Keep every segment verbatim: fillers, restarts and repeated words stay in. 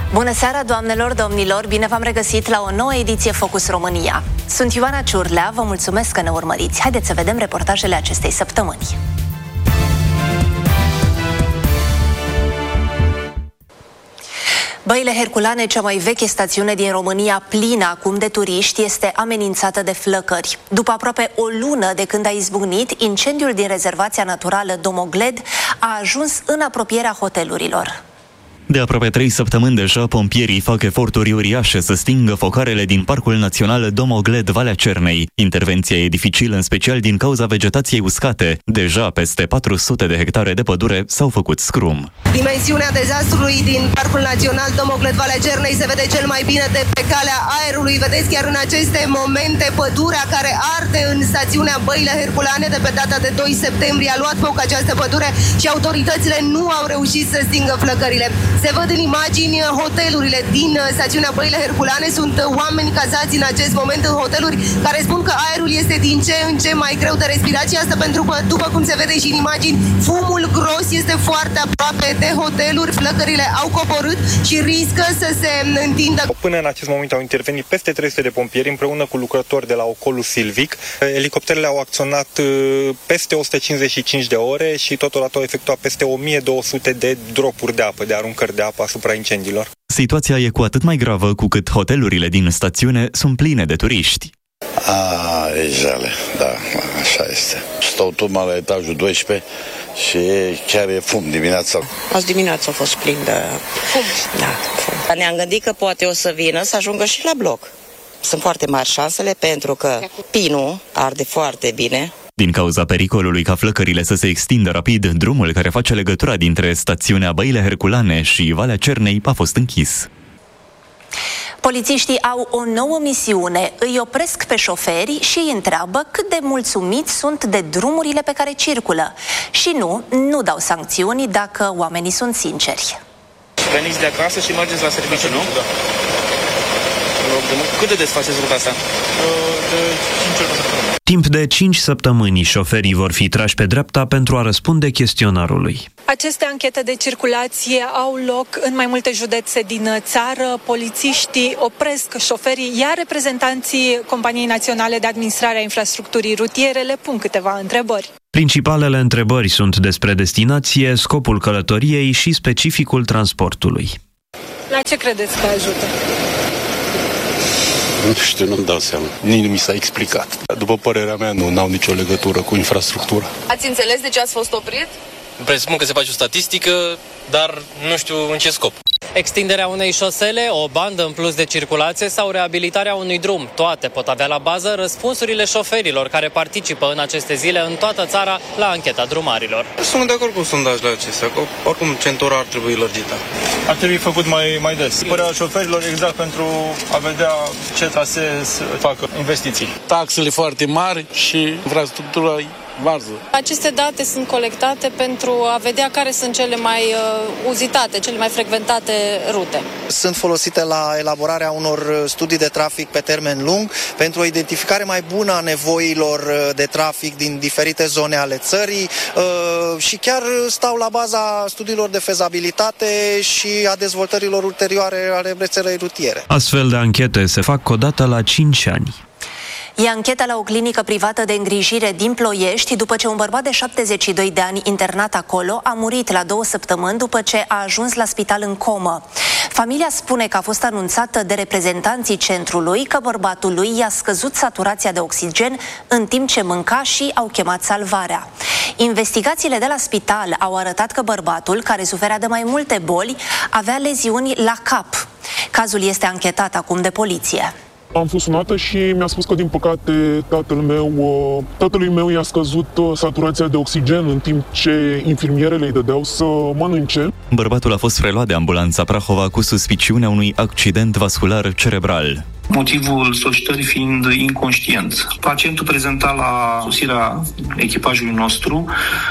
Bună seara, doamnelor, domnilor! Bine v-am regăsit la o nouă ediție Focus România. Sunt Ioana Ciurlea, vă mulțumesc că ne urmăriți. Haideți să vedem reportajele acestei săptămâni. Băile Herculane, cea mai veche stațiune din România, plină acum de turiști, este amenințată de flăcări. După aproape o lună de când a izbucnit, incendiul din rezervația naturală Domogled a ajuns în apropierea hotelurilor. De aproape trei săptămâni deja, pompierii fac eforturi uriașe să stingă focarele din Parcul Național Domogled, Valea Cernei. Intervenția e dificilă, în special din cauza vegetației uscate. Deja peste patru sute de hectare de pădure s-au făcut scrum. Dimensiunea dezastrului din Parcul Național Domogled, Valea Cernei se vede cel mai bine de pe calea aerului. Vedeți chiar în aceste momente pădurea care arde în stațiunea Băile Herculane. De pe data de doi septembrie a luat foc această pădure și autoritățile nu au reușit să stingă flăcările. Se văd în imagini hotelurile din stațiunea Băile Herculane. Sunt oameni cazați în acest moment în hoteluri care spun că aerul este din ce în ce mai greu de respirat și asta pentru că, după cum se vede și în imagini, fumul gros este foarte aproape de hoteluri. Flăcările au coborât și riscă să se întindă. Până în acest moment au intervenit peste trei sute de pompieri împreună cu lucrători de la Ocolul Silvic. Elicopterele au acționat peste o sută cincizeci și cinci de ore și totodată au efectuat peste o mie două sute de dropuri de apă, de aruncări de apă asupra incendiilor. Situația e cu atât mai gravă cu cât hotelurile din stațiune sunt pline de turiști. A, e jale, da, așa este. Stau tocmai la etajul doisprezece și chiar e fum dimineața. Azi dimineața a fost plin de fum. Da, fum. Ne-am gândit că poate o să vină să ajungă și la bloc. Sunt foarte mari șansele pentru că pinul arde foarte bine. Din cauza pericolului ca flăcările să se extindă rapid, drumul care face legătura dintre stațiunea Băile Herculane și Valea Cernei a fost închis. Polițiștii au o nouă misiune. Îi opresc pe șoferi și îi întreabă cât de mulțumiți sunt de drumurile pe care circulă. Și nu, nu dau sancțiuni dacă oamenii sunt sinceri. Veniți de acasă și mergeți la serviciu, nu? Da. Cât de des faceți ruta asta? De cinci ori. Timp de cinci săptămâni, șoferii vor fi trași pe dreapta pentru a răspunde chestionarului. Aceste anchete de circulație au loc în mai multe județe din țară. Polițiștii opresc șoferii, iar reprezentanții Companiei Naționale de Administrare a Infrastructurii Rutiere le pun câteva întrebări. Principalele întrebări sunt despre destinație, scopul călătoriei și specificul transportului. La ce credeți că ajută? Nu știu, nu-mi dau seama. Nici nu mi s-a explicat. După părerea mea, nu n-au nicio legătură cu infrastructura. Ați înțeles de ce ați fost oprit? Presupun că se face o statistică, dar nu știu în ce scop. Extinderea unei șosele, o bandă în plus de circulație sau reabilitarea unui drum. Toate pot avea la bază răspunsurile șoferilor care participă în aceste zile în toată țara la ancheta drumarilor. Sunt de acord cu sondajele acestea, că oricum centura ar trebui lărgită. Ar trebui făcut mai, mai des. Părerea șoferilor exact pentru a vedea ce trasee să facă investiții. Taxele foarte mari și infrastructura varză. Aceste date sunt colectate pentru a vedea care sunt cele mai uh, uzitate, cele mai frecventate rute. Sunt folosite la elaborarea unor studii de trafic pe termen lung pentru o identificare mai bună a nevoilor de trafic din diferite zone ale țării uh, și chiar stau la baza studiilor de fezabilitate și a dezvoltărilor ulterioare ale rețelei rutiere. Astfel de anchete se fac o dată la cinci ani. E ancheta la o clinică privată de îngrijire din Ploiești după ce un bărbat de șaptezeci și doi de ani internat acolo a murit la două săptămâni după ce a ajuns la spital în comă. Familia spune că a fost anunțată de reprezentanții centrului că bărbatul lui i-a scăzut saturația de oxigen în timp ce mânca și au chemat salvarea. Investigațiile de la spital au arătat că bărbatul, care suferea de mai multe boli, avea leziuni la cap. Cazul este anchetat acum de poliție. Am fost sunată și mi-a spus că, din păcate, tatăl meu, tatălui meu i-a scăzut saturația de oxigen în timp ce infirmierele îi dădeau să mănânce. Bărbatul a fost preluat de ambulanța Prahova cu suspiciunea unui accident vascular cerebral. Motivul solicitării fiind inconștient. Pacientul prezenta la sosirea echipajului nostru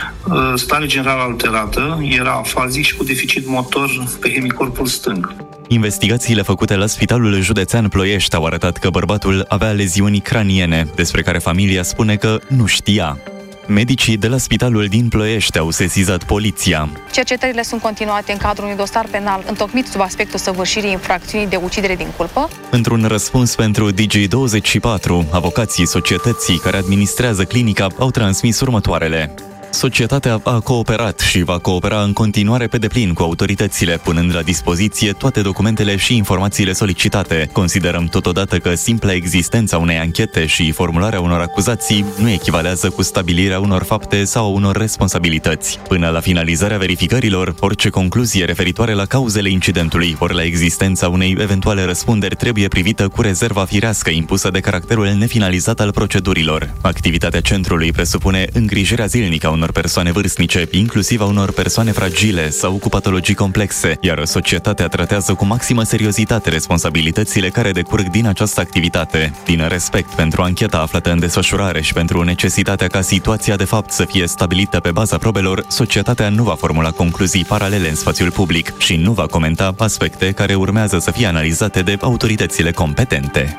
stare generală alterată, era afazic și cu deficit motor pe hemicorpul stâng. Investigațiile făcute la Spitalul Județean Ploiești au arătat că bărbatul avea leziuni craniene, despre care familia spune că nu știa. Medicii de la spitalul din Ploiești au sesizat poliția. Cercetările sunt continuate în cadrul unui dosar penal întocmit sub aspectul săvârșirii infracțiunii de ucidere din culpă. Într-un răspuns pentru Digi douăzeci și patru, avocații societății care administrează clinica au transmis următoarele. Societatea a cooperat și va coopera în continuare pe deplin cu autoritățile, punând la dispoziție toate documentele și informațiile solicitate. Considerăm totodată că simpla existența unei anchete și formularea unor acuzații nu echivalează cu stabilirea unor fapte sau unor responsabilități. Până la finalizarea verificărilor, orice concluzie referitoare la cauzele incidentului ori la existența unei eventuale răspunderi trebuie privită cu rezerva firească impusă de caracterul nefinalizat al procedurilor. Activitatea centrului presupune îngrijirea zilnică a unor persoane vârstnice, inclusiv a unor persoane fragile sau cu patologii complexe, iar societatea tratează cu maximă seriozitate responsabilitățile care decurg din această activitate. Din respect pentru ancheta aflată în desfășurare și pentru necesitatea ca situația de fapt să fie stabilită pe baza probelor, societatea nu va formula concluzii paralele în spațiul public și nu va comenta aspecte care urmează să fie analizate de autoritățile competente.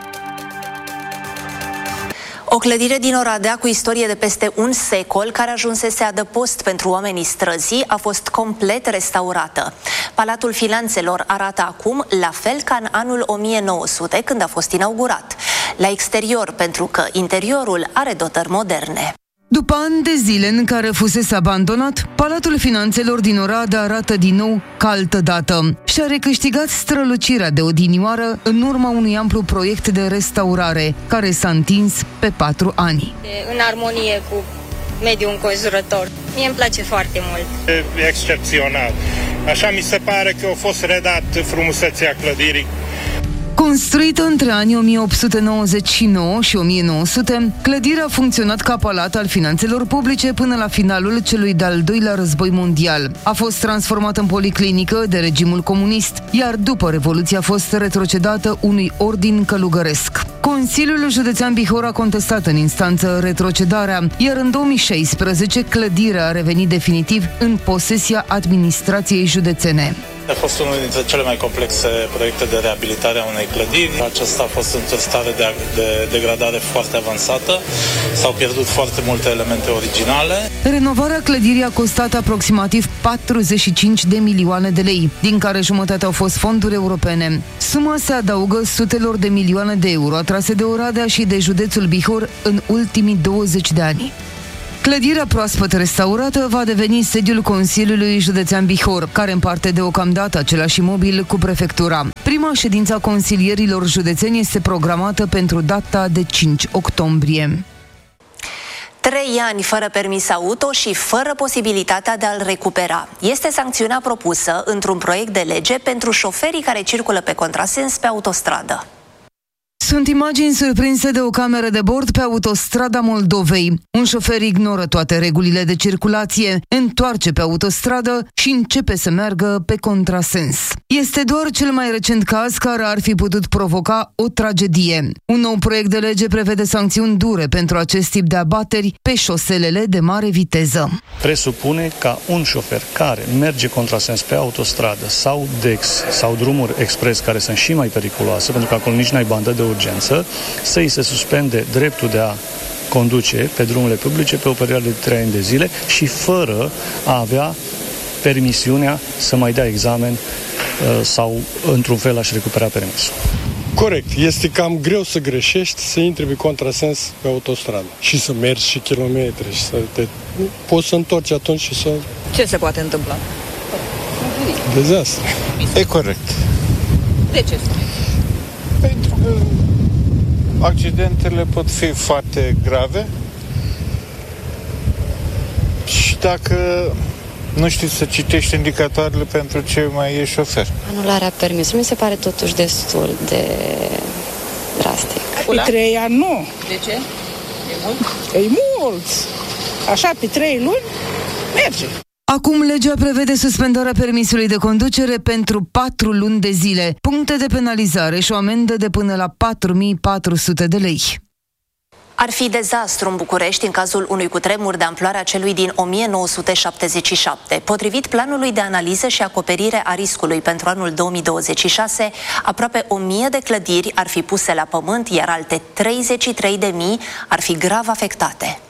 O clădire din Oradea cu istorie de peste un secol, care ajunsese adăpost pentru oamenii străzii, a fost complet restaurată. Palatul Finanțelor arată acum la fel ca în anul o mie nouă sute, când a fost inaugurat. La exterior, pentru că interiorul are dotări moderne. După ani de zile în care fusese abandonat, Palatul Finanțelor din Oradea arată din nou ca altădată și a recâștigat strălucirea de odinioară în urma unui amplu proiect de restaurare, care s-a întins pe patru ani. În armonie cu mediul înconjurător. Mie îmi place foarte mult. E excepțional. Așa mi se pare că a fost redat frumusețea clădirii. Construită între anii o mie opt sute nouăzeci și nouă și o mie nouă sute, clădirea a funcționat ca palat al finanțelor publice până la finalul celui de-al doilea război mondial. A fost transformată în policlinică de regimul comunist, iar după Revoluție a fost retrocedată unui ordin călugăresc. Consiliul Județean Bihor a contestat în instanță retrocedarea, iar în două mii șaisprezece clădirea a revenit definitiv în posesia administrației județene. A fost unul dintre cele mai complexe proiecte de reabilitare a unei clădiri. Acesta a fost într-o stare de, de degradare foarte avansată. S-au pierdut foarte multe elemente originale. Renovarea clădirii a costat aproximativ patruzeci și cinci de milioane de lei, din care jumătate au fost fonduri europene. Suma se adaugă sutelor de milioane de euro atrase de Oradea și de județul Bihor în ultimii douăzeci de ani. Clădirea proaspăt restaurată va deveni sediul Consiliului Județean Bihor, care împarte deocamdată același imobil cu prefectura. Prima ședință a consilierilor județeni este programată pentru data de cinci octombrie. Trei ani fără permis auto și fără posibilitatea de a-l recupera. Este sancțiunea propusă într-un proiect de lege pentru șoferii care circulă pe contrasens pe autostradă. Sunt imagini surprinse de o cameră de bord pe autostrada Moldovei. Un șofer ignoră toate regulile de circulație, întoarce pe autostradă și începe să meargă pe contrasens. Este doar cel mai recent caz care ar fi putut provoca o tragedie. Un nou proiect de lege prevede sancțiuni dure pentru acest tip de abateri pe șoselele de mare viteză. Presupune ca un șofer care merge contrasens pe autostradă sau dex sau drumuri expres care sunt și mai periculoase, pentru că acolo nici n-ai bandă de urgență, să îi se suspende dreptul de a conduce pe drumurile publice pe o perioadă de trei ani de zile și fără a avea permisiunea să mai dea examen sau într-un fel a-și recupera permisul. Corect. Este cam greu să greșești, să intri pe contrasens pe autostradă și să mergi și kilometri și să te... poți să întorci atunci și să... Ce se poate întâmpla? Dezastru. E corect. De ce? Pentru că accidentele pot fi foarte grave și dacă nu știi să citești indicatoarele, pentru ce mai e șofer. Anularea permisului mi se pare totuși destul de drastic. Pe trei ani nu. De ce? E mult? E mult. Așa, pe trei luni, merge. Acum legea prevede suspendarea permisului de conducere pentru patru luni de zile, puncte de penalizare și o amendă de până la patru mii patru sute de lei. Ar fi dezastru în București în cazul unui cutremur de amploarea celui din o mie nouă sute șaptezeci și șapte. Potrivit planului de analiză și acoperire a riscului pentru anul două mii douăzeci și șase, aproape o mie de clădiri ar fi puse la pământ, iar alte treizeci și trei de mii ar fi grav afectate.